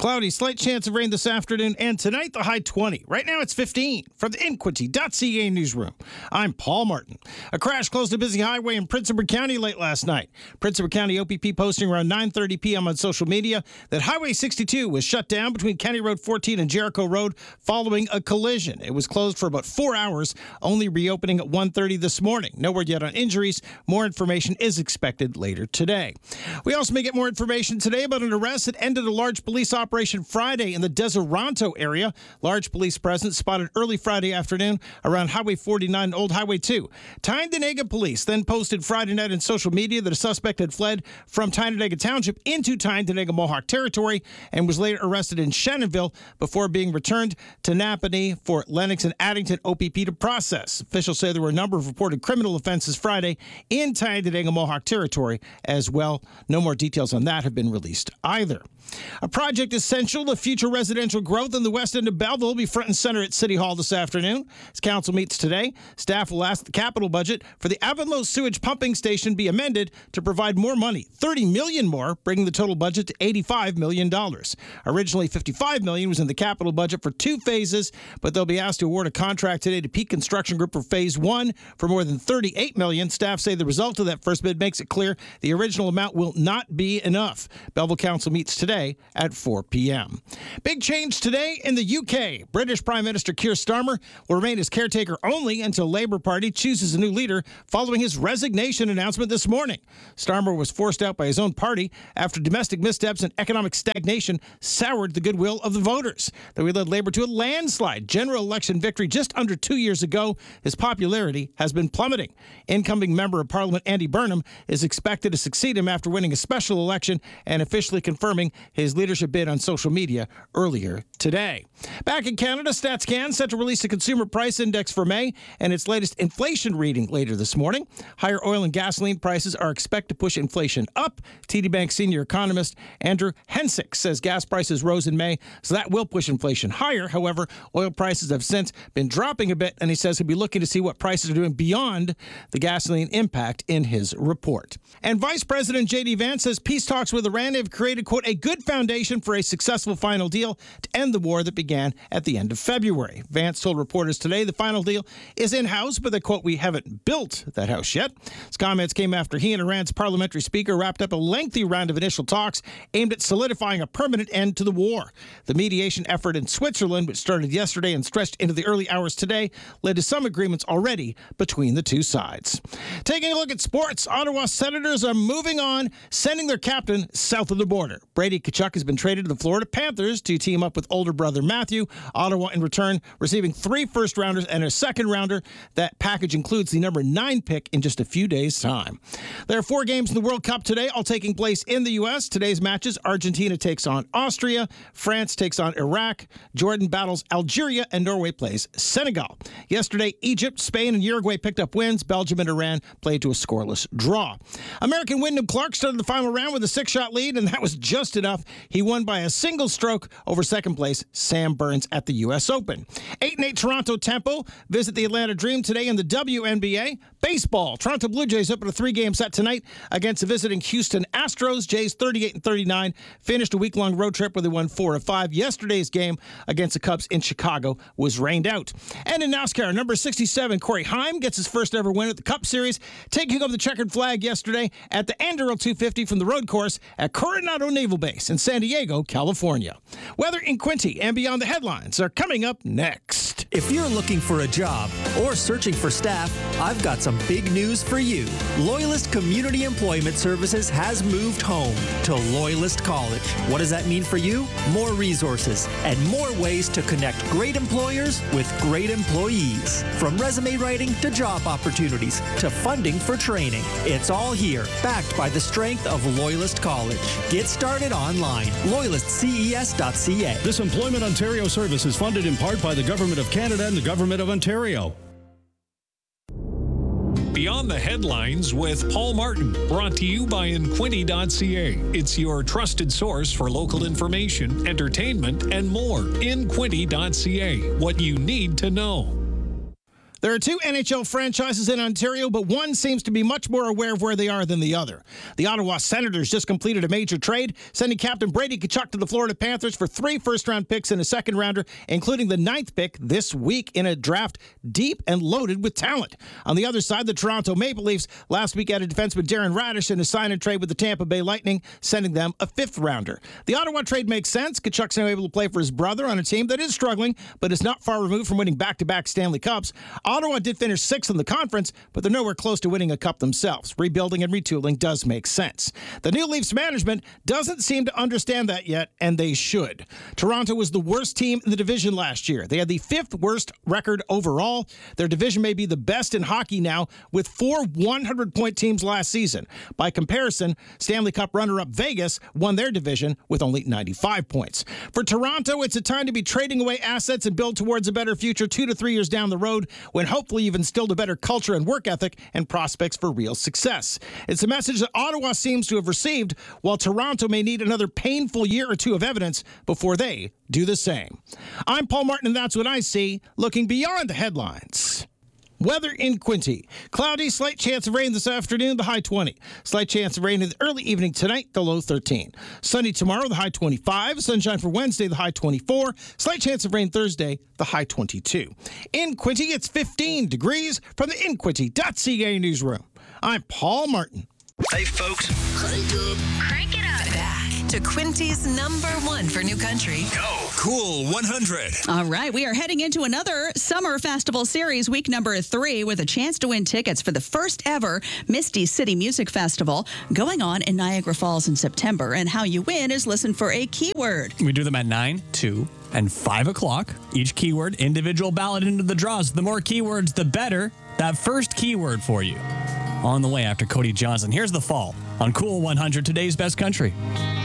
Cloudy, slight chance of rain this afternoon, and tonight the high 20. Right now it's 15. From the InQuinty.ca newsroom, I'm Paul Martin. A crash closed a busy highway in Prince Edward County late last night. Prince Edward County OPP posting around 9:30 p.m. on social media that Highway 62 was shut down between County Road 14 and Jericho Road following a collision. It was closed for about 4 hours, only reopening at 1:30 this morning. No word yet on injuries. More information is expected later today. We also may get more information today about an arrest that ended a large police operation Friday in the Deseronto area. Large police presence spotted early Friday afternoon around Highway 49 and Old Highway 2. Tyndonega police then posted Friday night on social media that a suspect had fled from Tyndonega Township into Tyndonega Mohawk territory and was later arrested in Shannonville before being returned to Napanee for Lennox and Addington OPP to process. Officials say there were a number of reported criminal offenses Friday in Tyndonega Mohawk territory as well. No more details on that have been released either. A project essential to future residential growth in the west end of Belleville will be front and center at City Hall this afternoon. As council meets today, staff will ask the capital budget for the Avonlow sewage pumping station be amended to provide more money, $30 million more, bringing the total budget to $85 million. Originally, $55 million was in the capital budget for 2 phases, but they'll be asked to award a contract today to Peak Construction Group for Phase 1 for more than $38 million. Staff say the result of that first bid makes it clear the original amount will not be enough. Belleville Council meets today at 4 p.m. Big change today in the UK. British Prime Minister Keir Starmer will remain as caretaker only until Labour Party chooses a new leader following his resignation announcement this morning. Starmer was forced out by his own party after domestic missteps and economic stagnation soured the goodwill of the voters. Though he led Labour to a landslide general election victory just under 2 years ago, his popularity has been plummeting. Incoming Member of Parliament Andy Burnham is expected to succeed him after winning a special election and officially confirming his leadership bid on social media earlier today. Back in Canada, StatsCan set to release the Consumer Price Index for May and its latest inflation reading later this morning. Higher oil and gasoline prices are expected to push inflation up. TD Bank senior economist Andrew Hensick says gas prices rose in May, so that will push inflation higher. However, oil prices have since been dropping a bit, and he says he'll be looking to see what prices are doing beyond the gasoline impact in his report. And Vice President J.D. Vance says peace talks with Iran have created, quote, a good foundation for a successful final deal to end the war that began at the end of February. Vance told reporters today the final deal is in-house, but that, quote, we haven't built that house yet. His comments came after he and Iran's parliamentary speaker wrapped up a lengthy round of initial talks aimed at solidifying a permanent end to the war. The mediation effort in Switzerland, which started yesterday and stretched into the early hours today, led to some agreements already between the two sides. Taking a look at sports, Ottawa Senators are moving on, sending their captain south of the border. Brady Tkachuk has been traded to the Florida Panthers to team up with older brother Matthew. Ottawa, in return, receiving 3 first-rounders and a second-rounder. That package includes the number 9 pick in just a few days' time. There are 4 games in the World Cup today, all taking place in the U.S. Today's matches, Argentina takes on Austria, France takes on Iraq, Jordan battles Algeria, and Norway plays Senegal. Yesterday, Egypt, Spain, and Uruguay picked up wins. Belgium and Iran played to a scoreless draw. American Wyndham Clark started the final round with a 6-shot lead, and that was just enough. He won by a single stroke over second place Sam Burns at the U.S. Open. 8-8 Toronto Tempo visit the Atlanta Dream today in the WNBA. Baseball, Toronto Blue Jays open a 3-game set tonight against the visiting Houston Astros. Jays 38-39 finished a week-long road trip where they won 4 of 5. Yesterday's game against the Cubs in Chicago was rained out. And in NASCAR, number 67 Corey Heim gets his first ever win at the Cup Series, taking up the checkered flag yesterday at the Anduril 250 from the road course at Coronado Naval Base in San Diego, California. Weather in Quinty and beyond the headlines are coming up next. If you're looking for a job or searching for staff, I've got some big news for you. Loyalist Community Employment Services has moved home to Loyalist College. What does that mean for you? More resources and more ways to connect great employers with great employees. From resume writing to job opportunities to funding for training. It's all here, backed by the strength of Loyalist College. Get started online. LoyalistCES.ca. This Employment Ontario service is funded in part by the Government of Canada and the Government of Ontario. Beyond the Headlines with Paul Martin, brought to you by InQuinty.ca. It's your trusted source for local information, entertainment, and more. InQuinty.ca. What you need to know. There are two NHL franchises in Ontario, but one seems to be much more aware of where they are than the other. The Ottawa Senators just completed a major trade, sending Captain Brady Tkachuk to the Florida Panthers for 3 first-round picks and a second-rounder, including the 9th pick this week in a draft deep and loaded with talent. On the other side, the Toronto Maple Leafs last week added defenseman Darren Radish in a sign-and-trade with the Tampa Bay Lightning, sending them a 5th-rounder. The Ottawa trade makes sense. Tkachuk's now able to play for his brother on a team that is struggling, but is not far removed from winning back-to-back Stanley Cups. Ottawa did finish 6th in the conference, but they're nowhere close to winning a cup themselves. Rebuilding and retooling does make sense. The new Leafs management doesn't seem to understand that yet, and they should. Toronto was the worst team in the division last year. They had the 5th worst record overall. Their division may be the best in hockey now, with 4 100-point teams last season. By comparison, Stanley Cup runner-up Vegas won their division with only 95 points. For Toronto, it's a time to be trading away assets and build towards a better future 2 to 3 years down the road, when hopefully you've instilled a better culture and work ethic and prospects for real success. It's a message that Ottawa seems to have received, while Toronto may need another painful year or two of evidence before they do the same. I'm Paul Martin, and that's what I see, looking beyond the headlines. Weather in Quinte. Cloudy, slight chance of rain this afternoon, the high 20. Slight chance of rain in the early evening tonight, the low 13. Sunny tomorrow, the high 25. Sunshine for Wednesday, the high 24. Slight chance of rain Thursday, the high 22. In Quinte, it's 15 degrees from the InQuinte.ca newsroom. I'm Paul Martin. Hey, folks. Crank it up. Back to Quinty's #1 for New Country. Go. Cool 100. All right, we are heading into another Summer Festival Series, week number 3, with a chance to win tickets for the first ever Misty City Music Festival going on in Niagara Falls in September. And how you win is listen for a keyword. We do them at 9, 2, and 5 o'clock. Each keyword, individual ballot into the draws. The more keywords, the better. That first keyword for you. On the way after Cody Johnson. Here's The Fall on Cool 100, today's best country.